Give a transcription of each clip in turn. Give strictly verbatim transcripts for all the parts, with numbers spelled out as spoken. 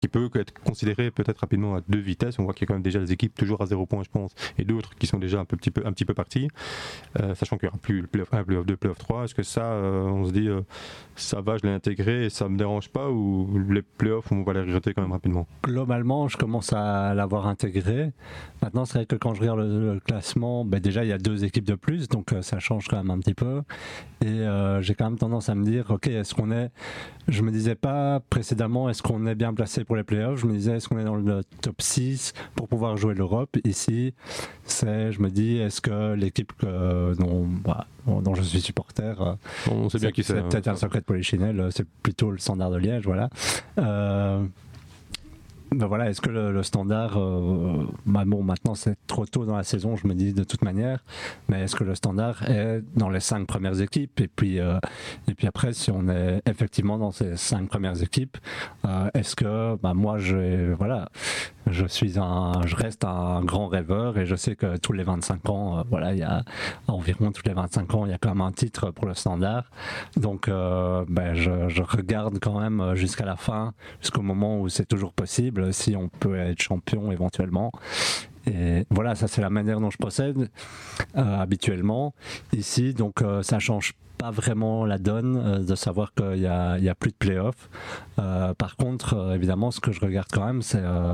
qui peut être considéré peut-être rapidement à deux vitesses. On voit qu'il y a quand même déjà des équipes toujours à zéro point, je pense, et d'autres qui sont déjà un, peu, petit peu, un petit peu parties, euh, sachant qu'il n'y aura plus le playoff un, playoff deux, playoff trois. Est-ce que ça, euh, on se dit, euh, ça va, je l'ai intégré et ça ne me dérange pas, ou les playoffs, on va les regretter quand même rapidement? Globalement, je commence à l'avoir intégré. Maintenant, c'est vrai que quand je regarde le, le classement, ben déjà, il y a deux équipes de plus, donc euh, ça change quand même un petit peu. Et euh, j'ai quand même tendance à me dire, ok, est-ce qu'on est... Je me disais pas précédemment, est-ce qu'on est bien placé pour les playoffs? Je me disais, est-ce qu'on est dans le top six pour pouvoir jouer l'Europe? Ici, c'est, je me dis, est-ce que l'équipe que, dont, bah, dont je suis supporter, euh, on sait bien c'est, qui c'est, c'est peut-être hein, un secret de Polichinelle, c'est plutôt le Standard de Liège, voilà. Euh, Ben voilà, est-ce que le, le Standard, euh, bah bon, maintenant c'est trop tôt dans la saison, je me dis de toute manière, mais est-ce que le Standard est dans les cinq premières équipes? Et puis, euh, et puis après, si on est effectivement dans ces cinq premières équipes, euh, est-ce que bah moi, je, voilà, je suis un, je reste un grand rêveur et je sais que tous les vingt-cinq ans, euh, voilà, il y a environ tous les vingt-cinq ans, il y a quand même un titre pour le Standard. Donc, euh, ben je, je regarde quand même jusqu'à la fin, jusqu'au moment où c'est toujours possible, si on peut être champion éventuellement. Et voilà, ça c'est la manière dont je procède euh, habituellement ici. Donc, euh, ça change pas vraiment la donne euh, de savoir qu'il y a, il y a plus de play-off. Euh, par contre, euh, évidemment, ce que je regarde quand même, c'est, euh,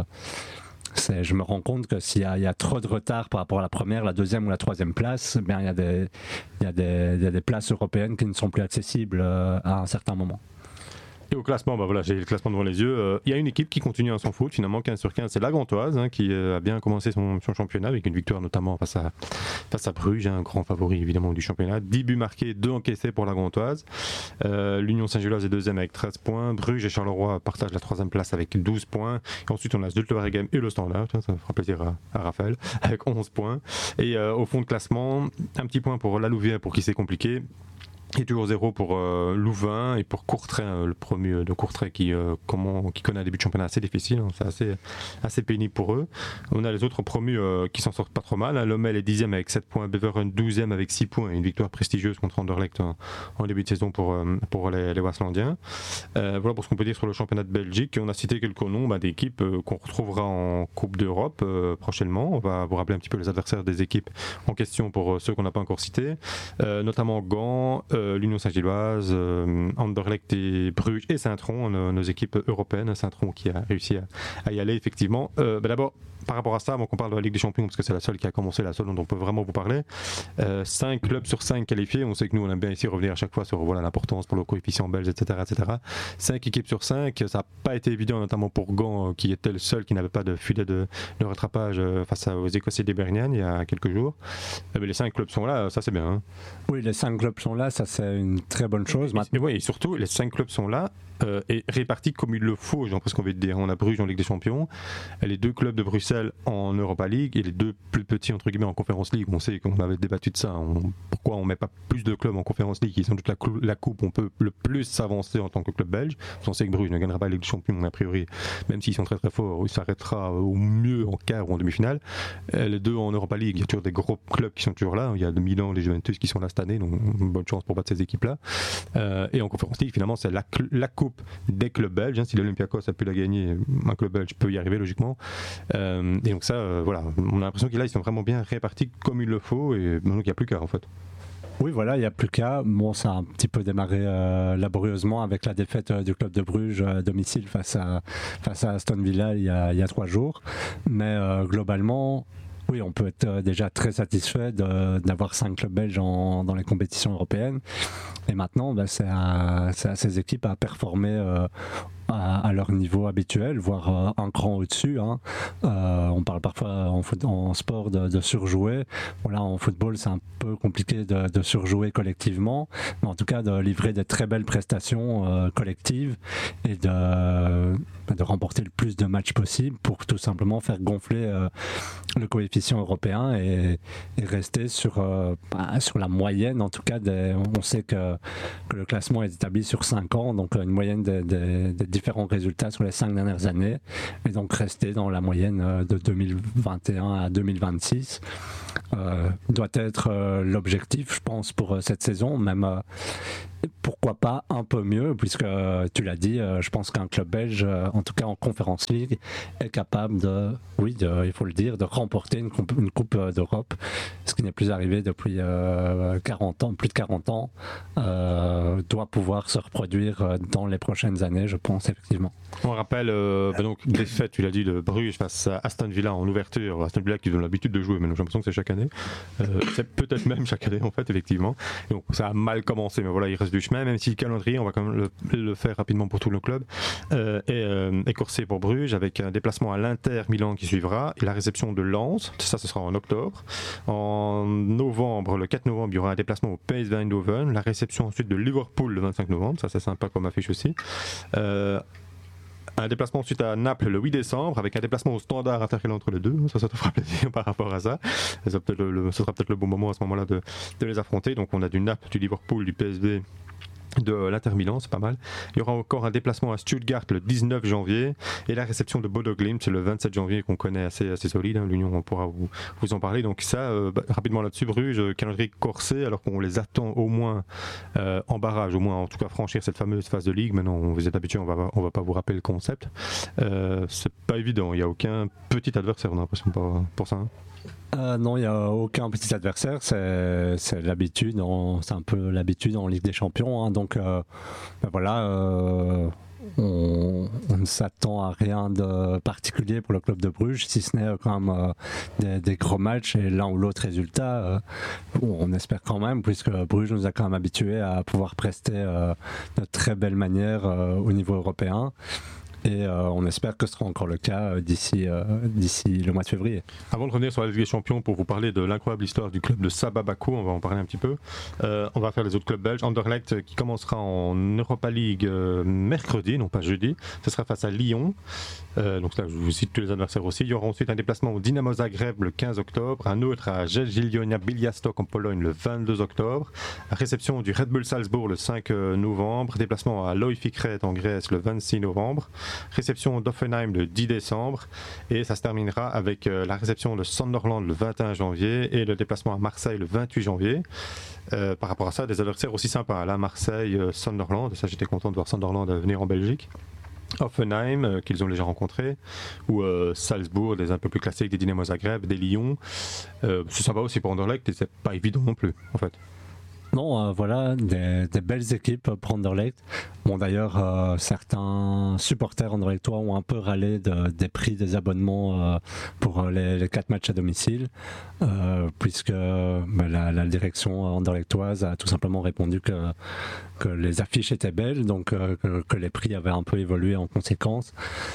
c'est je me rends compte que s'il y a, il y a trop de retard par rapport à la première, la deuxième ou la troisième place, eh bien, il y a des, il y a des, il y a des places européennes qui ne sont plus accessibles euh, à un certain moment. Et au classement, bah voilà, j'ai le classement devant les yeux. Il euh, y a une équipe qui continue à s'en foutre, finalement, quinze sur quinze, c'est la Gantoise, hein, qui euh, a bien commencé son, son championnat avec une victoire notamment face à, face à Bruges, un grand favori évidemment du championnat. dix buts marqués, deux encaissés pour la Gantoise. Euh, L'Union Saint-Gilloise est deuxième avec treize points. Bruges et Charleroi partagent la troisième place avec douze points. Et ensuite, on a Zulte-Waregem et le Standard, ça fera plaisir à, à Raphaël, avec onze points. Et euh, au fond de classement, un petit point pour la Louvière pour qui c'est compliqué. Et toujours zéro pour euh, Louvain et pour Courtrai, euh, le premier de Courtrai qui, euh, comment, qui connaît un début de championnat assez difficile, hein, c'est assez, assez pénible pour eux. On a les autres promus euh, qui s'en sortent pas trop mal, hein. Lommel est dixième avec sept points, Beveren douzième avec six points, et une victoire prestigieuse contre Anderlecht en, en début de saison pour, euh, pour les, les Waaslandiens. Euh, voilà pour ce qu'on peut dire sur le championnat de Belgique. On a cité quelques noms bah, d'équipes euh, qu'on retrouvera en Coupe d'Europe euh, prochainement. On va vous rappeler un petit peu les adversaires des équipes en question pour euh, ceux qu'on n'a pas encore cités, euh, notamment Gand, euh, l'Union Saint-Gilloise, euh, Anderlecht et Bruges et Saint-Tron, nos, nos équipes européennes. Saint-Tron qui a réussi à, à y aller effectivement. Euh, bah d'abord, par rapport à ça, avant qu'on parle de la Ligue des Champions, parce que c'est la seule qui a commencé, la seule dont on peut vraiment vous parler, euh, cinq clubs sur cinq qualifiés. On sait que nous, on aime bien ici revenir à chaque fois sur voilà, l'importance pour le coefficient belge, et cetera, et cetera. cinq équipes sur cinq, ça n'a pas été évident, notamment pour Gand, qui était le seul qui n'avait pas de filet de, de rattrapage face aux Écossais d'Hibernian il y a quelques jours. Euh, mais les cinq clubs sont là, ça c'est bien. Hein. Oui, les cinq clubs sont là, ça c'est une très bonne chose. Et, et, oui, et surtout, les cinq clubs sont là euh, et répartis comme il le faut, j'ai presque envie de dire. On a Bruges en Ligue des Champions, les deux clubs de Bruxelles en Europa League et les deux plus petits entre guillemets en Conference League. On sait qu'on avait débattu de ça. On, pourquoi on met pas plus de clubs en Conference League, qui sont toute la, la coupe, on peut le plus s'avancer en tant que club belge. On sait que Bruges ne gagnera pas la Ligue des Champions a priori, même s'ils sont très très forts, il s'arrêtera au mieux en quart ou en demi-finale. Euh, les deux en Europa League, il y a toujours des gros clubs qui sont toujours là. Il y a le Milan, les Juventus qui sont là cette année, donc bonne chance pour battre ces équipes-là. Euh, et en Conference League, finalement, c'est la, la coupe des clubs belges. Hein. Si l'Olympiakos a pu la gagner, un club belge peut y arriver logiquement. Euh, et donc ça, euh, voilà, on a l'impression qu'ils là, ils sont vraiment bien répartis comme il le faut, et donc il n'y a plus qu'à en fait. Oui, voilà, il n'y a plus qu'à. Bon, ça a un petit peu démarré euh, laborieusement avec la défaite euh, du club de Bruges à domicile face à, face à Aston Villa il y a, il y a trois jours. Mais euh, globalement, oui, on peut être déjà très satisfait de, d'avoir cinq clubs belges en, dans les compétitions européennes. Et maintenant, ben, c'est, à, c'est à ces équipes à performer euh, à, à leur niveau habituel, voire euh, un cran au-dessus. Hein. Euh, on parle parfois en, foot, en sport de, de surjouer. Bon, là, en football, c'est un peu compliqué de, de surjouer collectivement, mais en tout cas de livrer des très belles prestations euh, collectives et de, de remporter le plus de matchs possible pour tout simplement faire gonfler euh, le coefficient européen et, et rester sur, euh, bah, sur la moyenne. En tout cas, des, on sait que, que le classement est établi sur cinq ans, donc une moyenne des, des, des différents résultats sur les cinq dernières années et donc rester dans la moyenne de deux mille vingt et un à deux mille vingt-six euh, doit être euh, l'objectif, je pense, pour cette saison, même euh, pourquoi pas un peu mieux, puisque euh, tu l'as dit, euh, je pense qu'un club belge, euh, en tout cas en Conference League, est capable de, oui, de, il faut le dire, de remporter une, comp- une Coupe euh, d'Europe, ce qui n'est plus arrivé depuis euh, quarante ans, plus de quarante ans, euh, doit pouvoir se reproduire euh, dans les prochaines années, je pense, effectivement. On rappelle, euh, bah donc, défaite, tu l'as dit, de Bruges face à Aston Villa en ouverture. Aston Villa qui ont l'habitude de jouer, mais j'ai l'impression que c'est chaque année. Euh, c'est peut-être même chaque année, en fait, effectivement. Et donc, ça a mal commencé, mais voilà, il reste du chemin, même si le calendrier, on va quand même le, le faire rapidement pour tout le club, euh, est euh, écorsé pour Bruges, avec un déplacement à l'Inter Milan qui suivra, et la réception de Lens, ça, ce sera en octobre. En novembre, le quatre novembre, il y aura un déplacement au P S V Eindhoven, la réception ensuite de Liverpool le vingt-cinq novembre, ça, c'est sympa comme affiche aussi. Euh, Un déplacement ensuite à Naples le huit décembre, avec un déplacement au Standard intercalé entre les deux. Ça, ça te fera plaisir par rapport à ça. Ça, peut-être le, ce sera peut-être le bon moment à ce moment-là de, de les affronter. Donc on a du Naples, du Liverpool, du P S V, de l'Inter Milan, c'est pas mal. Il y aura encore un déplacement à Stuttgart le dix-neuf janvier et la réception de Bodo Glimt, c'est le vingt-sept janvier, qu'on connaît assez, assez solide, hein. L'Union, on pourra vous, vous en parler. Donc ça, euh, bah, rapidement là-dessus, Bruges, calendrier corsé, alors qu'on les attend au moins euh, en barrage, au moins en tout cas franchir cette fameuse phase de ligue. Maintenant, vous êtes habitués, on va, on va pas vous rappeler le concept. Euh, c'est pas évident, il n'y a aucun petit adversaire, on a l'impression, pour, pour ça. Hein. Euh, non, il n'y a aucun petit adversaire, c'est, c'est l'habitude, en, c'est un peu l'habitude en Ligue des Champions, hein, donc euh, ben voilà, euh, on, on ne s'attend à rien de particulier pour le club de Bruges, si ce n'est quand même euh, des, des gros matchs et l'un ou l'autre résultat, euh, on espère quand même, puisque Bruges nous a quand même habitués à pouvoir prester euh, de très belle manière euh, au niveau européen. Et euh, on espère que ce sera encore le cas euh, d'ici, euh, d'ici le mois de février. Avant de revenir sur la Ligue des Champions pour vous parler de l'incroyable histoire du club de Sabah Bakou, on va en parler un petit peu. Euh, on va faire les autres clubs belges. Anderlecht qui commencera en Europa League euh, mercredi, non pas jeudi. Ce sera face à Lyon. Euh, donc là, je vous cite tous les adversaires aussi. Il y aura ensuite un déplacement au Dynamo Zagreb le quinze octobre, un autre à Jagiellonia Białystok en Pologne le vingt-deux octobre, réception du Red Bull Salzbourg le cinq novembre, déplacement à Loïc Crète en Grèce le vingt-six novembre, réception d'Offenheim le dix décembre, et ça se terminera avec euh, la réception de Sunderland le vingt et un janvier et le déplacement à Marseille le vingt-huit janvier. Euh, par rapport à ça, des adversaires aussi sympas, là Marseille, euh, Sunderland, ça j'étais content de voir Sunderland venir en Belgique. Offenheim, euh, qu'ils ont déjà rencontré, ou euh, Salzbourg, des un peu plus classiques, des Dynamo Zagreb, des Lyon. Euh, c'est sympa aussi pour Anderlecht, et c'est pas évident non plus, en fait. Non, euh, voilà, des, des belles équipes pour Anderlecht. Bon, d'ailleurs, euh, certains supporters anderlechtois ont un peu râlé de, des prix des abonnements euh, pour euh, les, les quatre matchs à domicile, euh, puisque euh, bah, la, la direction anderlechtoise a tout simplement répondu que, que les affiches étaient belles, donc euh, que, que les prix avaient un peu évolué en conséquence.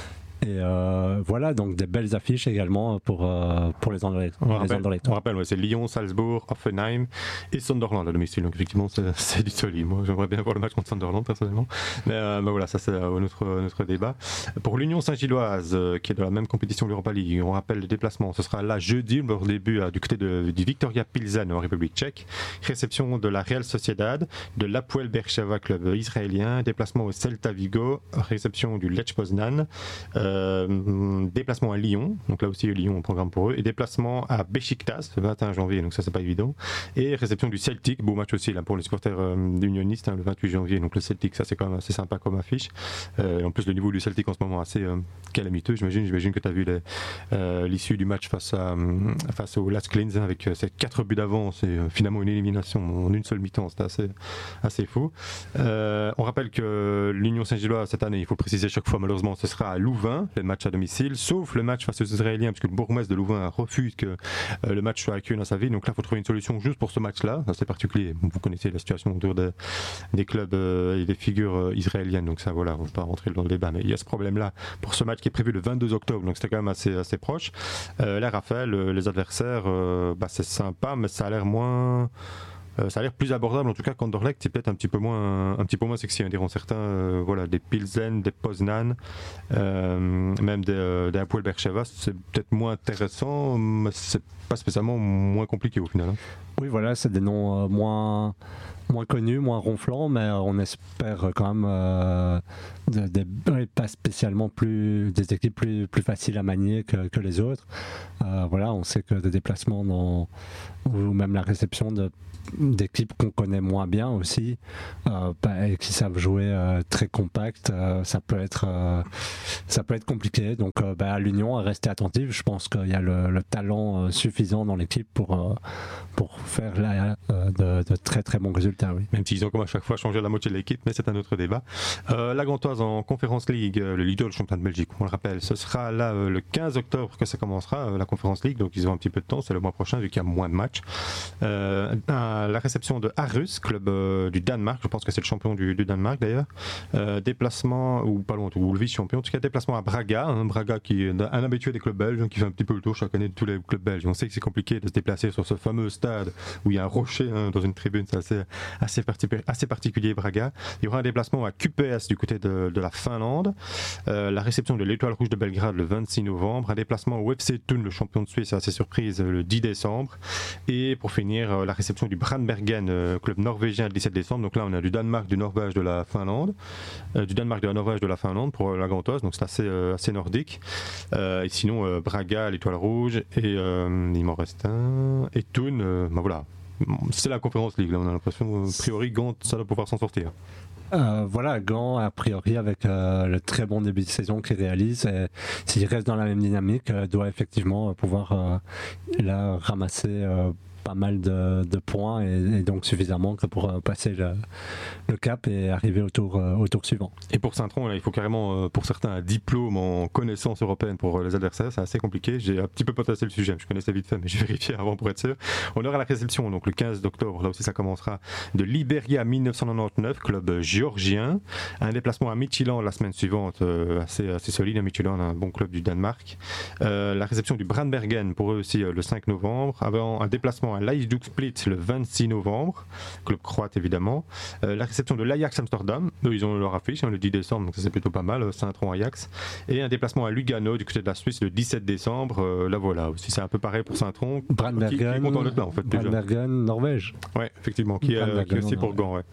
Et euh, voilà, donc des belles affiches également pour, euh, pour les Anderlechtois. On rappelle, on rappelle ouais, c'est Lyon, Salzbourg, Offenheim et Sunderland à domicile. Donc effectivement, c'est, c'est du solide. Moi, j'aimerais bien voir le match contre Sunderland personnellement. Mais, euh, mais voilà, ça c'est euh, notre, notre débat. Pour l'Union Saint-Gilloise, euh, qui est de la même compétition de l'Europa League, on rappelle le déplacement. Ce sera là jeudi, leur début euh, du côté de, du Viktoria Pilsen en République tchèque. Réception de la Real Sociedad, de l'Hapoel Beersheva, club israélien. Déplacement au Celta Vigo. Réception du Lech Poznan. Euh, Euh, déplacement à Lyon, donc là aussi Lyon on programme pour eux, et déplacement à Beşiktaş le vingt et un janvier, donc ça c'est pas évident, et réception du Celtic, beau match aussi là pour les supporters euh, unionistes, hein, le vingt-huit janvier, donc le Celtic, ça c'est quand même assez sympa comme affiche. Euh, en plus le niveau du Celtic en ce moment assez euh, calamiteux, j'imagine, j'imagine que tu as vu les, euh, l'issue du match face, à, face au Las Clins, hein, avec euh, ces quatre buts d'avance et euh, finalement une élimination en une seule mi-temps, c'était assez, assez fou. Euh, on rappelle que l'Union Saint-Gilloise cette année, il faut le préciser chaque fois malheureusement, ce sera à Louvain, le match à domicile, sauf le match face aux Israéliens, puisque le bourgmestre de Louvain refuse que euh, le match soit accueilli dans sa ville. Donc là, il faut trouver une solution juste pour ce match-là. C'est particulier. Vous connaissez la situation autour de, des clubs euh, et des figures euh, israéliennes. Donc ça, voilà, on ne va pas rentrer dans le débat. Mais il y a ce problème-là pour ce match qui est prévu le vingt-deux octobre. Donc c'était quand même assez, assez proche. Euh, là, Raphaël, euh, les adversaires, euh, bah, c'est sympa, mais ça a l'air moins... Euh, ça a l'air plus abordable en tout cas qu'Anderlecht, c'est peut-être un petit peu moins, un petit peu moins sexy, hein, diront certains. Euh, voilà, des Pilsen, des Poznan, euh, même des, euh, des Hapoel Beersheva, c'est peut-être moins intéressant, mais c'est pas spécialement moins compliqué au final. Hein. Oui, voilà, c'est des noms euh, moins, moins connu, moins ronflant, mais on espère quand même euh, de, de, pas spécialement plus, des équipes plus, plus faciles à manier que, que les autres. Euh, voilà, on sait que des déplacements dans, ou même la réception de d'équipes qu'on connaît moins bien aussi euh, et qui savent jouer euh, très compact, euh, ça peut être euh, ça peut être compliqué, donc euh, bah, à l'Union à rester attentif. Je pense qu'il y a le, le talent euh, suffisant dans l'équipe pour, euh, pour faire là, euh, de, de très très bons résultats, oui. Même s'ils ont comme à chaque fois changé la moitié de l'équipe, mais c'est un autre débat. euh, la Gantoise en Conference League, euh, le leader du championnat de Belgique, on le rappelle, ce sera là euh, le quinze octobre que ça commencera, euh, la Conference League, donc ils ont un petit peu de temps, c'est le mois prochain vu qu'il y a moins de matchs. euh, un, la réception de Aarhus, club euh, du Danemark, je pense que c'est le champion du, du Danemark d'ailleurs. Euh, déplacement, ou pas loin, ou le vice-champion, en tout cas déplacement à Braga, hein, Braga qui est un habitué des clubs belges, qui fait un petit peu le tour chaque année de tous les clubs belges. On sait que c'est compliqué de se déplacer sur ce fameux stade où il y a un rocher hein, dans une tribune, c'est assez, assez, partic- assez particulier Braga. Il y aura un déplacement à Q P S du côté de, de la Finlande, euh, la réception de l'Étoile Rouge de Belgrade le vingt-six novembre, un déplacement au F C Thun, le champion de Suisse, assez surprise, le dix décembre, et pour finir euh, la réception du Brandbergen, euh, club norvégien, le dix-sept décembre. Donc là on a du Danemark, du Norvège, de la Finlande, euh, du Danemark, de la Norvège, de la Finlande pour euh, la Gantoise, donc c'est assez, euh, assez nordique. Euh, et sinon euh, Braga, l'Étoile Rouge, et euh, il m'en reste un, et Thun, euh, ben voilà. C'est la Conférence League, là on a l'impression, a priori Gand ça doit pouvoir s'en sortir. Euh, voilà, Gand, a priori, avec euh, le très bon début de saison qu'il réalise, et s'il reste dans la même dynamique, euh, doit effectivement pouvoir euh, là, ramasser euh, pas mal de, de points et, et donc suffisamment que pour euh, passer le, le cap et arriver au tour, euh, au tour suivant. Et pour Saint-Tron, là, il faut carrément, euh, pour certains, un diplôme en connaissance européenne pour euh, les adversaires, c'est assez compliqué. J'ai un petit peu potassé le sujet, je connaissais vite fait, mais j'ai vérifié avant pour être sûr. On aura la réception, donc le quinze octobre, là aussi ça commencera, de Liberia dix-neuf cent quatre-vingt-dix-neuf, club géorgien. Un déplacement à Midtjylland la semaine suivante, euh, assez, assez solide, à Midtjylland, un bon club du Danemark. Euh, la réception du Brandbergen, pour eux aussi, euh, le cinq novembre. Avant un déplacement à l'Ajax Split le vingt-six novembre, club croate évidemment. Euh, la réception de l'Ajax Amsterdam, eux ils ont leur affiche hein, le dix décembre, donc ça c'est plutôt pas mal, Saint-Tron Ajax. Et un déplacement à Lugano du côté de la Suisse le dix-sept décembre, euh, là voilà, aussi c'est un peu pareil pour Saint-Tron. Brandbergen, qui, qui est content d'être là en fait. Brandbergen, Norvège. Ouais, effectivement, qui, est, qui est aussi pour Gand, ouais.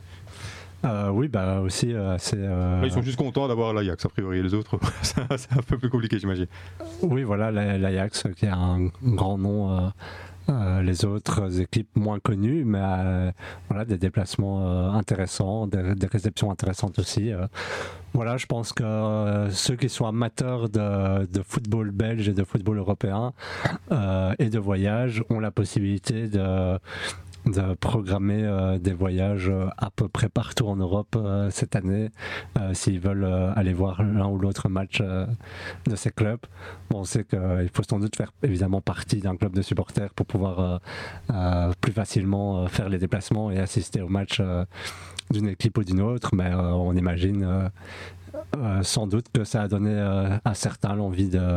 Euh, oui, bah aussi, euh, c'est. Euh... Là, ils sont juste contents d'avoir l'Ajax, a priori. Les autres, c'est un peu plus compliqué, j'imagine. Oui, voilà, l'Ajax qui a un grand nom. Euh... Euh, les autres équipes moins connues, mais euh, voilà, des déplacements euh, intéressants, des, des réceptions intéressantes aussi. Euh. Voilà, je pense que euh, ceux qui sont amateurs de, de football belge et de football européen euh, et de voyage ont la possibilité de de programmer euh, des voyages euh, à peu près partout en Europe euh, cette année euh, s'ils veulent euh, aller voir l'un ou l'autre match euh, de ces clubs. Bon, on sait qu'il euh, faut sans doute faire évidemment partie d'un club de supporters pour pouvoir euh, euh, plus facilement euh, faire les déplacements et assister aux matchs euh, d'une équipe ou d'une autre, mais euh, on imagine euh, Euh, sans doute que ça a donné euh, à certains l'envie de,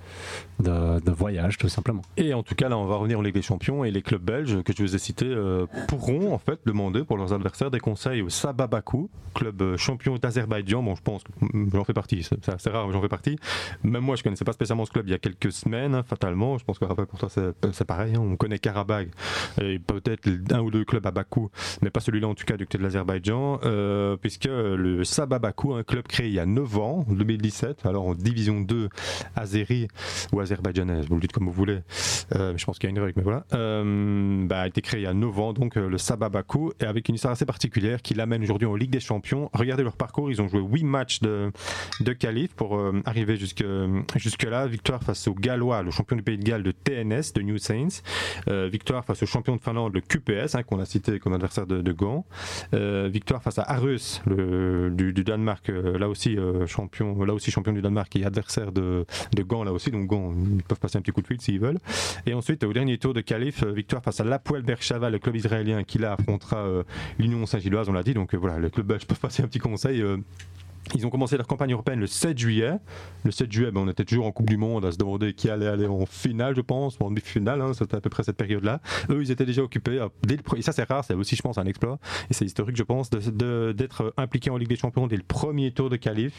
de, de voyage tout simplement. Et en tout cas là on va revenir en Ligue des Champions et les clubs belges que je vous ai cités euh, pourront en fait demander pour leurs adversaires des conseils au Sabah Bakou, club champion d'Azerbaïdjan. Bon je pense que j'en fais partie, c'est, c'est rare mais j'en fais partie. Même moi je connaissais pas spécialement ce club il y a quelques semaines hein, fatalement, je pense que rappel pour toi c'est, c'est pareil, hein. On connaît Karabakh et peut-être un ou deux clubs à Bakou mais pas celui-là en tout cas du côté de l'Azerbaïdjan euh, puisque le Sabah Bakou, un club créé il y a neuf ans, en deux mille dix-sept, alors en division deux azérie ou azerbaïdjanaise, vous le dites comme vous voulez, euh, je pense qu'il y a une règle, mais voilà, euh, bah, a été créé il y a neuf ans, donc euh, le Sabah Bakou, et avec une histoire assez particulière qui l'amène aujourd'hui en Ligue des Champions. Regardez leur parcours, ils ont joué huit matchs de, de qualif pour euh, arriver jusque, jusque-là. Victoire face au Gallois, le champion du Pays de Galles de T N S, de New Saints, euh, victoire face au champion de Finlande, le Q P S, hein, qu'on a cité comme adversaire de, de Gand, euh, victoire face à Aarhus, le, du, du Danemark, euh, là aussi euh, champion, là aussi champion du Danemark et adversaire de, de Gand là aussi, donc Gand ils peuvent passer un petit coup de fil s'ils veulent. Et ensuite au dernier tour de qualif, euh, victoire face à l'Hapoel Beersheva, le club israélien qui là affrontera euh, l'Union Saint-Gilloise, on l'a dit, donc euh, voilà, le club belge peuvent passer un petit conseil. Euh, Ils ont commencé leur campagne européenne le sept juillet. Le sept juillet, ben, on était toujours en Coupe du Monde à se demander qui allait aller en finale, je pense, ou en demi-finale, hein, c'était à peu près cette période-là. Eux, ils étaient déjà occupés. Euh, dès le pre- et ça, c'est rare, c'est aussi, je pense, un exploit. Et c'est historique, je pense, de, de, d'être impliqués en Ligue des Champions dès le premier tour de qualif.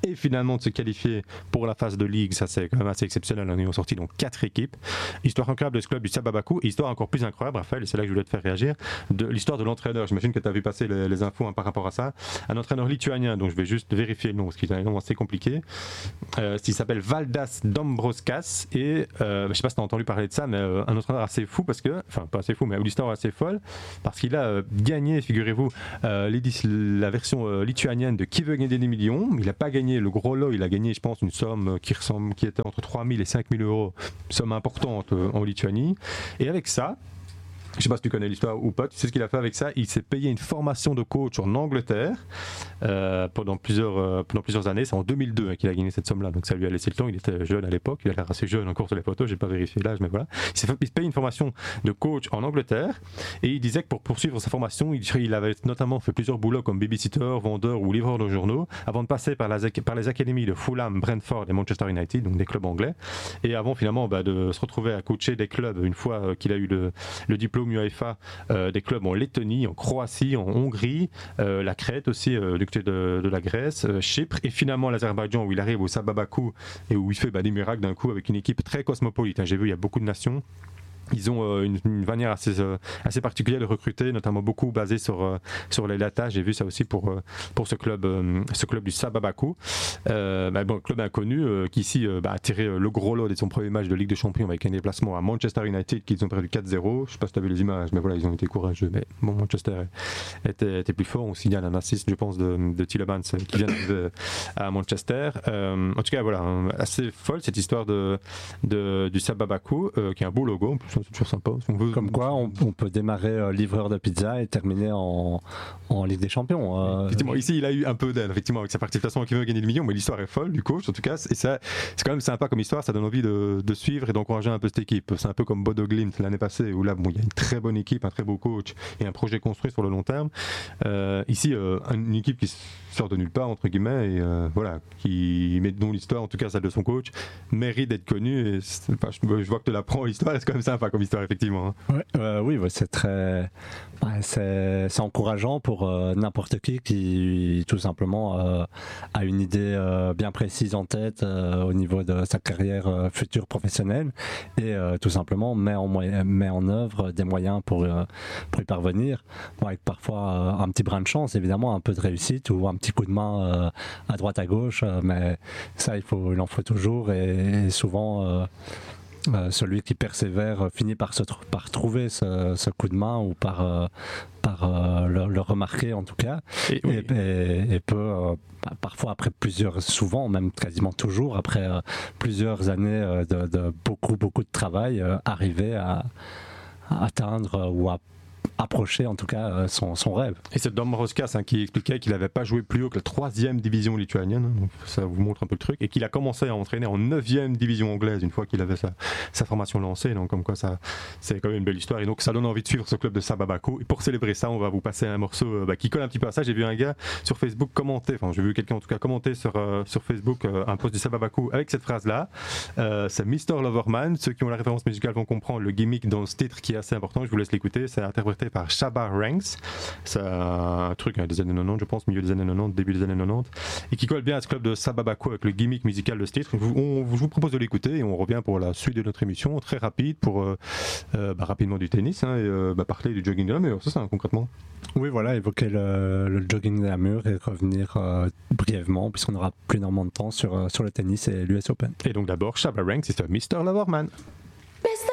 et finalement de se qualifier pour la phase de ligue. Ça c'est quand même assez exceptionnel, on est sorti donc quatre équipes. Histoire incroyable de ce club du Saba Baku, histoire encore plus incroyable, Raphaël, et c'est là que je voulais te faire réagir, de l'histoire de l'entraîneur. J'imagine que tu as vu passer les, les infos hein, par rapport à ça. Un entraîneur lituanien, donc je vais juste vérifier le nom parce qu'il est un nom assez compliqué. Euh, il s'appelle Valdas Dombrovskis et euh, je ne sais pas si tu as entendu parler de ça, mais euh, un entraîneur assez fou parce que, enfin pas assez fou, mais l'histoire assez folle parce qu'il a euh, gagné, figurez-vous, euh, la version euh, lituanienne de Qui veut gagner des millions. Il n'a pas gagné le gros lot, il a gagné, je pense, une somme qui ressemble, qui était entre trois mille et cinq mille euros, somme importante euh, en Lituanie. Et avec ça, je ne sais pas si tu connais l'histoire ou pas, tu sais ce qu'il a fait avec ça, il s'est payé une formation de coach en Angleterre euh, pendant, plusieurs, euh, pendant plusieurs années, c'est en deux mille deux hein, qu'il a gagné cette somme-là, donc ça lui a laissé le temps, il était jeune à l'époque, il a l'air assez jeune encore sur les photos, je n'ai pas vérifié l'âge, mais voilà. Il s'est fait, il se paye une formation de coach en Angleterre et il disait que pour poursuivre sa formation, il, il avait notamment fait plusieurs boulots comme babysitter, vendeur ou livreur de journaux, avant de passer par, la, par les académies de Fulham, Brentford et Manchester United, donc des clubs anglais, et avant finalement bah, de se retrouver à coacher des clubs une fois euh, qu'il a eu le, le diplôme UEFA, euh, des clubs en Lettonie, en Croatie, en Hongrie, euh, la Crète aussi, euh, du côté de, de la Grèce, euh, Chypre et finalement l'Azerbaïdjan où il arrive au Saba Baku et où il fait bah, des miracles d'un coup avec une équipe très cosmopolite. Hein. J'ai vu, il y a beaucoup de nations. Ils ont euh, une, une manière assez, euh, assez particulière de recruter, notamment beaucoup basée sur, euh, sur les latas. J'ai vu ça aussi pour, euh, pour ce, club, euh, ce club du Saba Baku. Euh, bah, bon, club inconnu euh, qui ici euh, bah, a tiré euh, le gros lot de son premier match de Ligue des Champions avec un déplacement à Manchester United qu'ils ont perdu quatre zéro. Je ne sais pas si tu as vu les images, mais voilà, ils ont été courageux. Mais bon, Manchester était, était plus fort. On signale un assist, je pense, de, de Tielemans qui vient d'arriver à Manchester. Euh, en tout cas, voilà, assez folle cette histoire de, de, du Saba Baku, euh, qui est un beau logo. En plus, c'est toujours sympa. Si on veut... Comme quoi, on, on peut démarrer euh, livreur de pizza et terminer en, en Ligue des Champions. Euh... Effectivement, ici, il a eu un peu d'aide, effectivement, avec sa participation qui veut gagner le million, mais l'histoire est folle du coach, en tout cas. Et ça, c'est quand même sympa comme histoire, ça donne envie de, de suivre et d'encourager un peu cette équipe. C'est un peu comme Bodo Glimt l'année passée, où là, bon, il y a une très bonne équipe, un très beau coach et un projet construit sur le long terme. Euh, ici, euh, une équipe qui sort de nulle part, entre guillemets, et euh, voilà, qui met dont l'histoire, en tout cas celle de son coach, mérite d'être connue. Et enfin, je, je vois que tu l'apprends, l'histoire, c'est quand même sympa comme histoire, effectivement. Hein. Ouais, euh, oui, ouais, c'est très. Ouais, c'est, c'est encourageant pour euh, n'importe qui qui, tout simplement, euh, a une idée euh, bien précise en tête euh, au niveau de sa carrière euh, future professionnelle et euh, tout simplement met en, moyen, met en œuvre des moyens pour, euh, pour y parvenir. Bon, avec parfois euh, un petit brin de chance, évidemment, un peu de réussite ou un petit coup de main euh, à droite à gauche, euh, mais ça, il, faut, il en faut toujours et, et souvent. Euh, Euh, celui qui persévère euh, finit par, se tr- par trouver ce, ce coup de main ou par, euh, par euh, le, le remarquer en tout cas et, oui. et, et, et peut euh, parfois après plusieurs, souvent même quasiment toujours après euh, plusieurs années euh, de, de beaucoup beaucoup de travail euh, arriver à, à atteindre euh, ou à approcher en tout cas son, son rêve. Et c'est Dombrovskis hein, qui expliquait qu'il n'avait pas joué plus haut que la troisième division lituanienne, donc ça vous montre un peu le truc, et qu'il a commencé à entraîner en neuvième division anglaise une fois qu'il avait sa, sa formation lancée, donc comme quoi ça, c'est quand même une belle histoire, et donc ça donne envie de suivre ce club de Saba Baku. Et pour célébrer ça, on va vous passer un morceau euh, bah, qui colle un petit peu à ça. J'ai vu un gars sur Facebook commenter, enfin j'ai vu quelqu'un en tout cas commenter sur, euh, sur Facebook euh, un post du Saba Baku avec cette phrase-là, euh, c'est mister Loverman. Ceux qui ont la référence musicale vont comprendre le gimmick dans ce titre qui est assez important, je vous laisse l'écouter, c'est interprété par Shabba Ranks, c'est un truc hein, des années quatre-vingt-dix, je pense, milieu des années quatre-vingt-dix, début des années quatre-vingt-dix, et qui colle bien à ce club de Saba Baku avec le gimmick musical de ce titre. On, on, je vous propose de l'écouter et on revient pour la suite de notre émission, très rapide, pour euh, euh, bah, rapidement du tennis hein, et euh, bah, parler du jogging de la mur, c'est ça hein, concrètement. Oui, voilà, évoquer le, le jogging de la mur et revenir euh, brièvement, puisqu'on n'aura plus énormément de temps sur, euh, sur le tennis et l'U S Open. Et donc d'abord, Shabba Ranks, c'est mister Loverman. mister